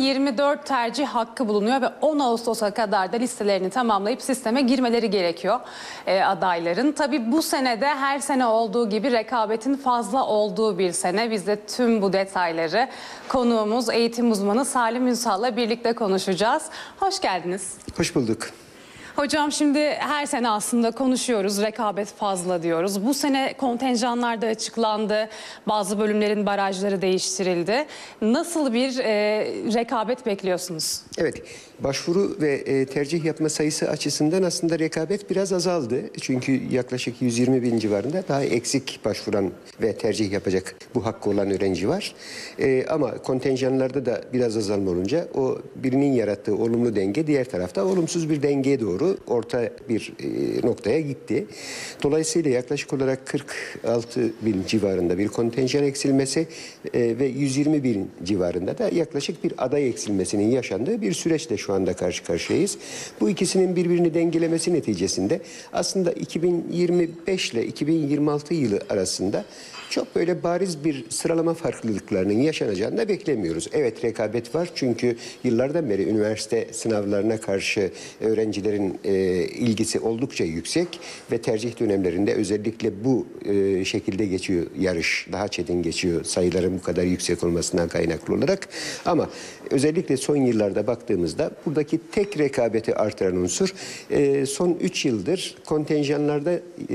24 tercih hakkı bulunuyor ve 10 Ağustos'a kadar da listelerini tamamlayıp sisteme girmeleri gerekiyor adayların. Tabii bu senede her sene olduğu gibi rekabetin fazla olduğu bir sene. Biz de tüm bu detayları konuğumuz eğitim uzmanı Salim Ünsal'la birlikte konuşacağız. Hoş geldiniz. Hoş bulduk. Hocam şimdi her sene aslında konuşuyoruz, rekabet fazla diyoruz. Bu sene kontenjanlar da açıklandı, bazı bölümlerin barajları değiştirildi. Nasıl bir rekabet bekliyorsunuz? Evet, başvuru ve tercih yapma sayısı açısından aslında rekabet biraz azaldı. Çünkü yaklaşık 120 bin civarında daha eksik başvuran ve tercih yapacak bu hakkı olan öğrenci var. Ama kontenjanlarda da biraz azalma olunca o birinin yarattığı olumlu denge diğer tarafta olumsuz bir dengeye doğru orta bir noktaya gitti. Dolayısıyla yaklaşık olarak 46 bin civarında bir kontenjan eksilmesi ve 120 bin civarında da yaklaşık bir aday eksilmesinin yaşandığı bir süreçle şu anda karşı karşıyayız. Bu ikisinin birbirini dengelemesi neticesinde aslında 2025 ile 2026 yılı arasında çok böyle bariz bir sıralama farklılıklarının yaşanacağını da beklemiyoruz. Evet, rekabet var çünkü yıllardan beri üniversite sınavlarına karşı öğrencilerin ilgisi oldukça yüksek ve tercih dönemlerinde özellikle bu şekilde geçiyor yarış. Daha çetin geçiyor sayıların bu kadar yüksek olmasından kaynaklı olarak. Ama özellikle son yıllarda baktığımızda buradaki tek rekabeti artıran unsur son 3 yıldır kontenjanlarda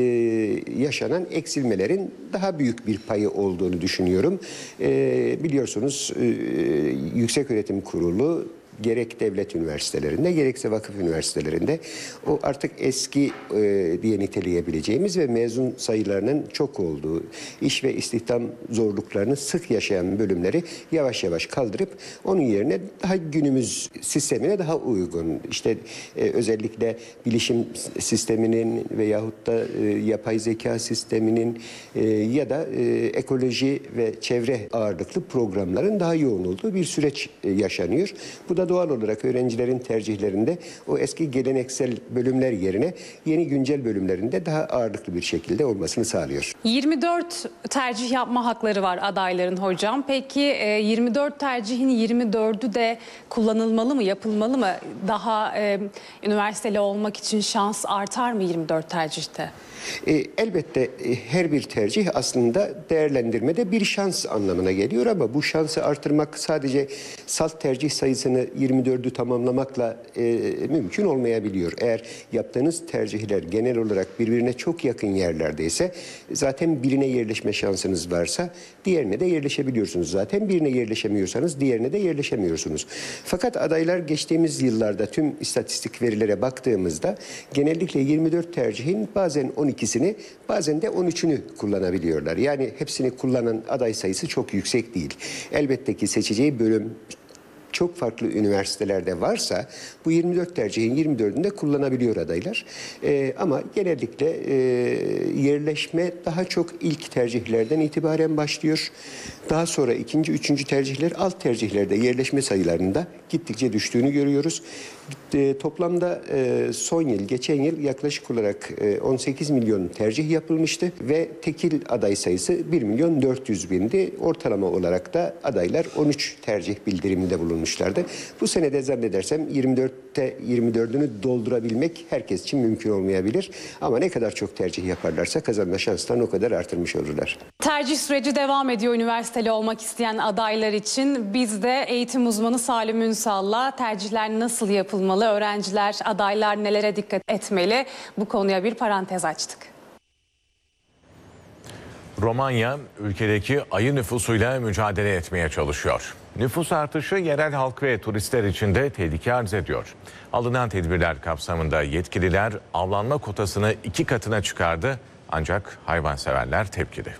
yaşanan eksilmelerin daha büyük bir payı olduğunu düşünüyorum. Biliyorsunuz Yükseköğretim Kurulu gerek devlet üniversitelerinde gerekse vakıf üniversitelerinde o artık eski diye niteleyebileceğimiz ve mezun sayılarının çok olduğu, iş ve istihdam zorluklarını sık yaşayan bölümleri yavaş yavaş kaldırıp onun yerine daha günümüz sistemine daha uygun, işte özellikle bilişim sisteminin veyahut da yapay zeka sisteminin ya da ekoloji ve çevre ağırlıklı programların daha yoğun olduğu bir süreç yaşanıyor. Bu da doğal olarak öğrencilerin tercihlerinde o eski geleneksel bölümler yerine yeni güncel bölümlerinde daha ağırlıklı bir şekilde olmasını sağlıyor. 24 tercih yapma hakları var adayların hocam. Peki 24 tercihin 24'ü de kullanılmalı mı, yapılmalı mı? Daha üniversiteli olmak için şans artar mı 24 tercihte? Elbette her bir tercih aslında değerlendirmede bir şans anlamına geliyor ama bu şansı artırmak sadece salt tercih sayısını 24'ü tamamlamakla mümkün olmayabiliyor. Eğer yaptığınız tercihler genel olarak birbirine çok yakın yerlerdeyse zaten birine yerleşme şansınız varsa diğerine de yerleşebiliyorsunuz. Zaten birine yerleşemiyorsanız diğerine de yerleşemiyorsunuz. Fakat adaylar geçtiğimiz yıllarda tüm istatistik verilere baktığımızda genellikle 24 tercihin bazen 12'sini bazen de 13'ünü kullanabiliyorlar. Yani hepsini kullanan aday sayısı çok yüksek değil. Elbette ki seçeceği bölüm çok farklı üniversitelerde varsa bu 24 tercihin 24'ünde kullanabiliyor adaylar. Ama genellikle yerleşme daha çok ilk tercihlerden itibaren başlıyor. Daha sonra ikinci, üçüncü tercihler alt tercihlerde yerleşme sayılarında gittikçe düştüğünü görüyoruz. Toplamda son yıl, geçen yıl yaklaşık olarak 18 milyon tercih yapılmıştı ve tekil aday sayısı 1 milyon 400 bindi. Ortalama olarak da adaylar 13 tercih bildiriminde bulunmuşlardı. Bu senede zannedersem 24'ünü doldurabilmek herkes için mümkün olmayabilir. Ama ne kadar çok tercih yaparlarsa kazanma şanslarını o kadar artırmış olurlar. Tercih süreci devam ediyor üniversiteli olmak isteyen adaylar için. Biz de eğitim uzmanı Salim Ünsal'la tercihler nasıl yapılmalı, öğrenciler, adaylar nelere dikkat etmeli, bu konuya bir parantez açtık. Romanya ülkedeki ayı nüfusuyla mücadele etmeye çalışıyor. Nüfus artışı yerel halk ve turistler için de tehlike arz ediyor. Alınan tedbirler kapsamında yetkililer avlanma kotasını 2 katına çıkardı ancak hayvanseverler tepkili.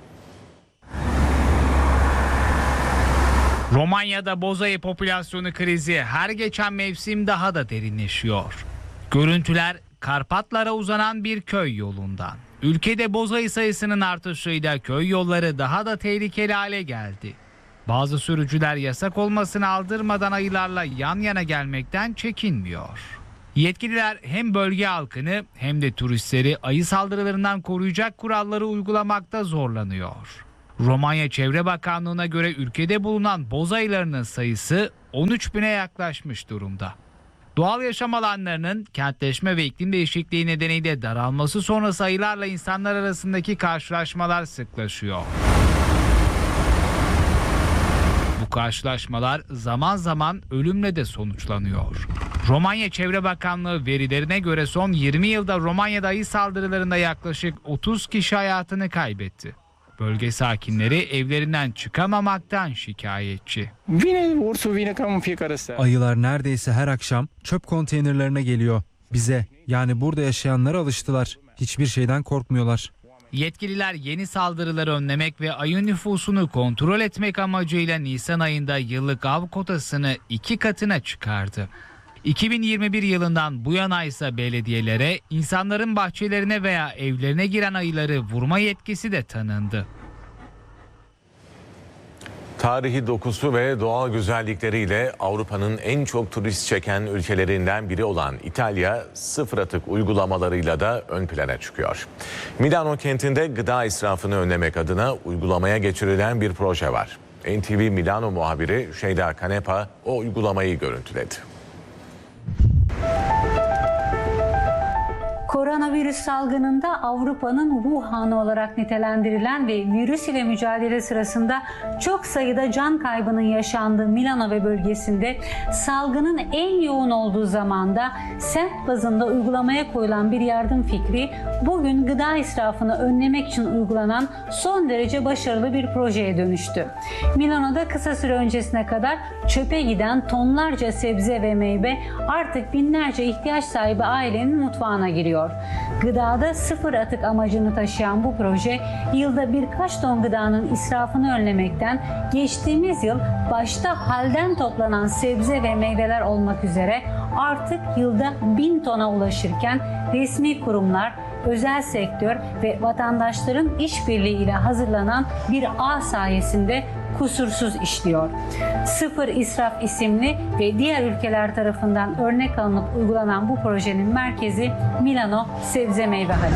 Romanya'da bozayı popülasyonu krizi her geçen mevsim daha da derinleşiyor. Görüntüler Karpatlara uzanan bir köy yolundan. Ülkede bozayı sayısının artışıyla köy yolları daha da tehlikeli hale geldi. Bazı sürücüler yasak olmasını aldırmadan ayılarla yan yana gelmekten çekinmiyor. Yetkililer hem bölge halkını hem de turistleri ayı saldırılarından koruyacak kuralları uygulamakta zorlanıyor. Romanya Çevre Bakanlığı'na göre ülkede bulunan boz ayılarının sayısı 13.000'e yaklaşmış durumda. Doğal yaşam alanlarının kentleşme ve iklim değişikliği nedeniyle daralması sonrası ayılarla insanlar arasındaki karşılaşmalar sıklaşıyor. Bu karşılaşmalar zaman zaman ölümle de sonuçlanıyor. Romanya Çevre Bakanlığı verilerine göre son 20 yılda Romanya'da ayı saldırılarında yaklaşık 30 kişi hayatını kaybetti. Bölge sakinleri evlerinden çıkamamaktan şikayetçi. Ayılar neredeyse her akşam çöp konteynerlerine geliyor. Bize, yani burada yaşayanlara alıştılar. Hiçbir şeyden korkmuyorlar. Yetkililer yeni saldırıları önlemek ve ayı nüfusunu kontrol etmek amacıyla Nisan ayında yıllık av kotasını 2 katına çıkardı. 2021 yılından bu yana ise belediyelere insanların bahçelerine veya evlerine giren ayıları vurma yetkisi de tanındı. Tarihi dokusu ve doğal güzellikleriyle Avrupa'nın en çok turist çeken ülkelerinden biri olan İtalya, sıfır atık uygulamalarıyla da ön plana çıkıyor. Milano kentinde gıda israfını önlemek adına uygulamaya geçirilen bir proje var. NTV Milano muhabiri Şeyda Kanepa o uygulamayı görüntüledi. Koronavirüs salgınında Avrupa'nın Wuhan'ı olarak nitelendirilen ve virüs ile mücadele sırasında çok sayıda can kaybının yaşandığı Milano ve bölgesinde salgının en yoğun olduğu zamanda semt bazında uygulamaya koyulan bir yardım fikri bugün gıda israfını önlemek için uygulanan son derece başarılı bir projeye dönüştü. Milano'da kısa süre öncesine kadar çöpe giden tonlarca sebze ve meyve artık binlerce ihtiyaç sahibi ailenin mutfağına giriyor. Gıdada sıfır atık amacını taşıyan bu proje yılda birkaç ton gıdanın israfını önlemekten geçtiğimiz yıl başta halden toplanan sebze ve meyveler olmak üzere artık yılda 1000 tona ulaşırken resmi kurumlar, özel sektör ve vatandaşların işbirliğiyle hazırlanan bir ağ sayesinde kusursuz işliyor. Sıfır İsraf isimli ve diğer ülkeler tarafından örnek alınıp uygulanan bu projenin merkezi Milano Sebze Meyve Hali.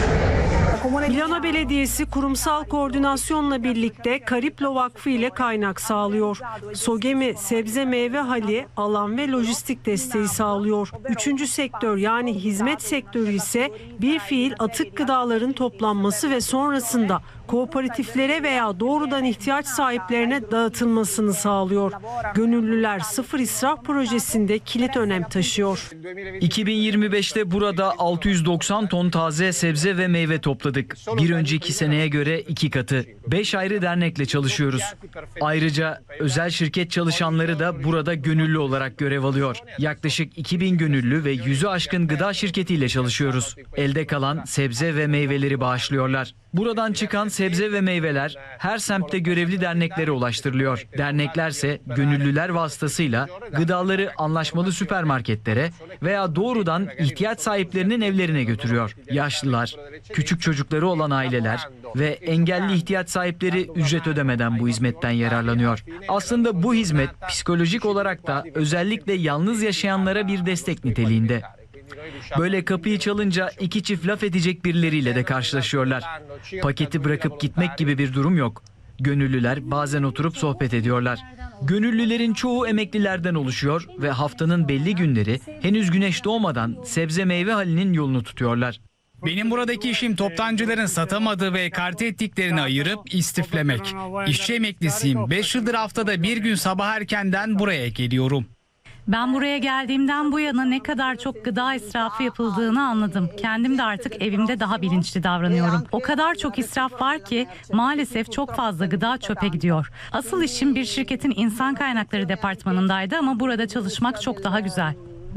Milano Belediyesi kurumsal koordinasyonla birlikte Kariplo Vakfı ile kaynak sağlıyor. Sogemi Sebze Meyve Hali alan ve lojistik desteği sağlıyor. Üçüncü sektör yani hizmet sektörü ise bir fiil atık gıdaların toplanması ve sonrasında kooperatiflere veya doğrudan ihtiyaç sahiplerine dağıtılmasını sağlıyor. Gönüllüler Sıfır İsraf projesinde kilit önem taşıyor. 2025'te burada 690 ton taze sebze ve meyve topladık. Bir önceki seneye göre 2 katı. 5 ayrı dernekle çalışıyoruz. Ayrıca özel şirket çalışanları da burada gönüllü olarak görev alıyor. Yaklaşık 2000 gönüllü ve 100'ü aşkın gıda şirketiyle çalışıyoruz. Elde kalan sebze ve meyveleri bağışlıyorlar. Buradan çıkan sebze ve meyveler her semtte görevli derneklere ulaştırılıyor. Derneklerse gönüllüler vasıtasıyla gıdaları anlaşmalı süpermarketlere veya doğrudan ihtiyaç sahiplerinin evlerine götürüyor. Yaşlılar, küçük çocukları olan aileler ve engelli ihtiyaç sahipleri ücret ödemeden bu hizmetten yararlanıyor. Aslında bu hizmet psikolojik olarak da özellikle yalnız yaşayanlara bir destek niteliğinde. Böyle kapıyı çalınca iki çift laf edecek birileriyle de karşılaşıyorlar. Paketi bırakıp gitmek gibi bir durum yok. Gönüllüler bazen oturup sohbet ediyorlar. Gönüllülerin çoğu emeklilerden oluşuyor ve haftanın belli günleri henüz güneş doğmadan sebze meyve halinin yolunu tutuyorlar. Benim buradaki işim toptancıların satamadığı ve ekarte ettiklerini ayırıp istiflemek. İşçi emeklisiyim. 5 yıldır haftada bir gün sabah erkenden buraya geliyorum. Ben buraya geldiğimden bu yana ne kadar çok gıda israfı yapıldığını anladım. Kendim de artık evimde daha bilinçli davranıyorum. O kadar çok israf var ki maalesef çok fazla gıda çöpe gidiyor. Asıl işim bir şirketin insan kaynakları departmanındaydı ama burada çalışmak çok daha güzel.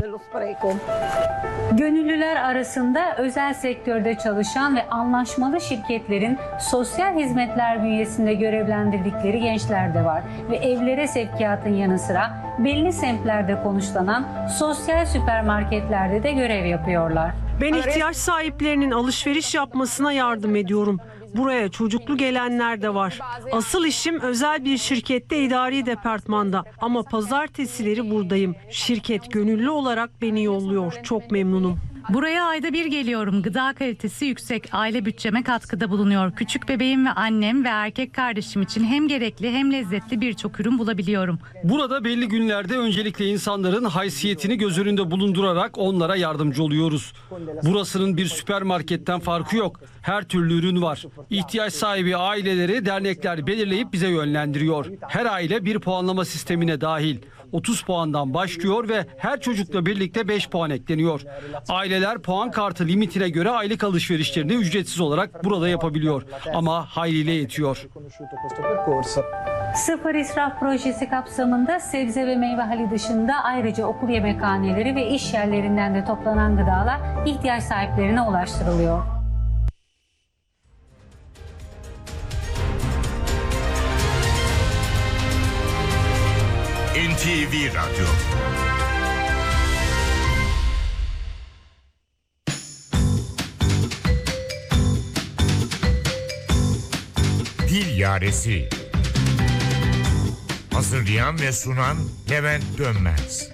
Gönüllüler arasında özel sektörde çalışan ve anlaşmalı şirketlerin sosyal hizmetler bünyesinde görevlendirdikleri gençler de var. Ve evlere sevkiyatın yanı sıra belli semtlerde konuşlanan sosyal süpermarketlerde de görev yapıyorlar. Ben ihtiyaç sahiplerinin alışveriş yapmasına yardım ediyorum. Buraya çocuklu gelenler de var. Asıl işim özel bir şirkette idari departmanda ama pazartesileri buradayım. Şirket gönüllü olarak beni yolluyor. Çok memnunum. Buraya ayda bir geliyorum. Gıda kalitesi yüksek. Aile bütçeme katkıda bulunuyor. Küçük bebeğim ve annem ve erkek kardeşim için hem gerekli hem lezzetli birçok ürün bulabiliyorum. Burada belli günlerde öncelikle insanların haysiyetini göz önünde bulundurarak onlara yardımcı oluyoruz. Burasının bir süpermarketten farkı yok. Her türlü ürün var. İhtiyaç sahibi aileleri dernekler belirleyip bize yönlendiriyor. Her aile bir puanlama sistemine dahil. 30 puandan başlıyor ve her çocukla birlikte 5 puan ekleniyor. Aileler puan kartı limitine göre aylık alışverişlerini ücretsiz olarak burada yapabiliyor. Ama hayliyle yetiyor. Sıfır İsraf projesi kapsamında sebze ve meyve hali dışında ayrıca okul yemekhaneleri ve iş yerlerinden de toplanan gıdalar ihtiyaç sahiplerine ulaştırılıyor. NTV Radyo. Dil Yaresi. Hazırlayan ve sunan Levent Dönmez.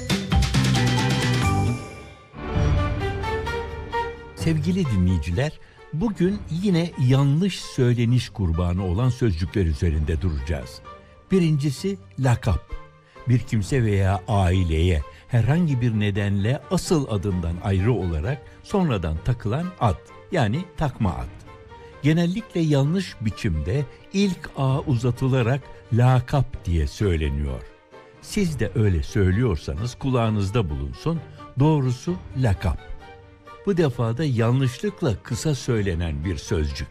Sevgili dinleyiciler, bugün yine yanlış söyleniş kurbanı olan sözcükler üzerinde duracağız. Birincisi lakap. Bir kimse veya aileye herhangi bir nedenle asıl adından ayrı olarak sonradan takılan ad, yani takma ad. Genellikle yanlış biçimde ilk A uzatılarak lakap diye söyleniyor. Siz de öyle söylüyorsanız kulağınızda bulunsun, doğrusu lakap. Bu defa da yanlışlıkla kısa söylenen bir sözcük.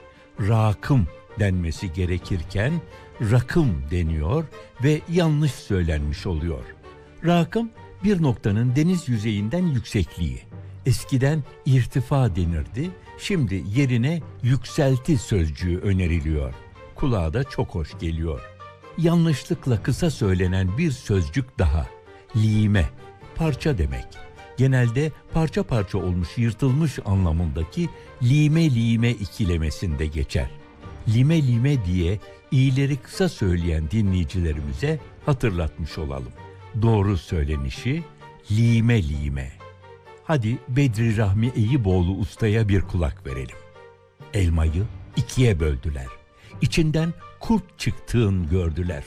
Rakım denmesi gerekirken rakım deniyor ve yanlış söylenmiş oluyor. Rakım bir noktanın deniz yüzeyinden yüksekliği. Eskiden irtifa denirdi, şimdi yerine yükselti sözcüğü öneriliyor. Kulağa da çok hoş geliyor. Yanlışlıkla kısa söylenen bir sözcük daha. Lime, parça demek. Genelde parça parça olmuş, yırtılmış anlamındaki lime lime ikilemesinde geçer. Lime lime diye i'leri kısa söyleyen dinleyicilerimize hatırlatmış olalım. Doğru söylenişi lime lime. Hadi Bedri Rahmi Eyüboğlu ustaya bir kulak verelim. Elmayı ikiye böldüler. İçinden kurt çıktığını gördüler.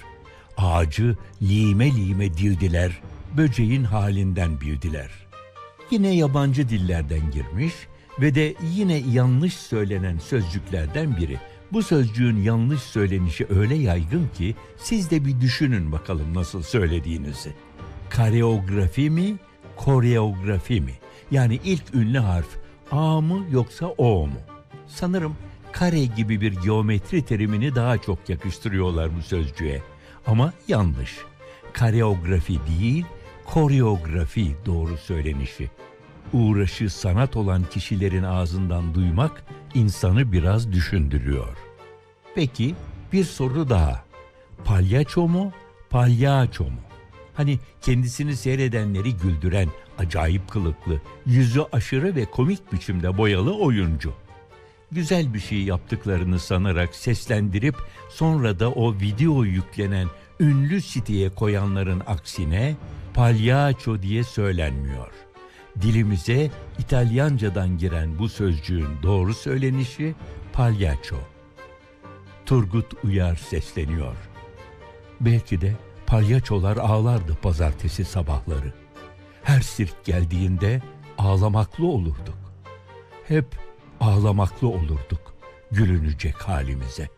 Ağacı lime lime dildiler, böceğin halinden bildiler. Yine yabancı dillerden girmiş ve de yine yanlış söylenen sözcüklerden biri. Bu sözcüğün yanlış söylenişi öyle yaygın ki siz de bir düşünün bakalım nasıl söylediğinizi. Kareografi mi, koreografi mi? Yani ilk ünlü harf A mı yoksa O mu? Sanırım kare gibi bir geometri terimini daha çok yakıştırıyorlar bu sözcüğe. Ama yanlış. Kareografi değil, koreografi doğru söylenişi. Uğraşı sanat olan kişilerin ağzından duymak insanı biraz düşündürüyor. Peki bir soru daha. Palyaço mu, palyaço mu? Hani kendisini seyredenleri güldüren, acayip kılıklı, yüzü aşırı ve komik biçimde boyalı oyuncu. Güzel bir şey yaptıklarını sanarak seslendirip sonra da o video yüklenen ünlü siteye koyanların aksine palyaço diye söylenmiyor. Dilimize İtalyancadan giren bu sözcüğün doğru söylenişi palyaço. Turgut Uyar sesleniyor. Belki de palyaçolar ağlardı pazartesi sabahları. Her sirk geldiğinde ağlamaklı olurduk. Hep ağlamaklı olurduk gülünecek halimize.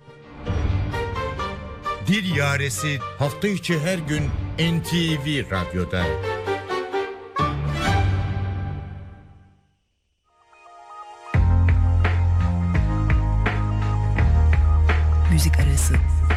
Dil Yaresi hafta içi her gün NTV Radyo'da. Müzik arası.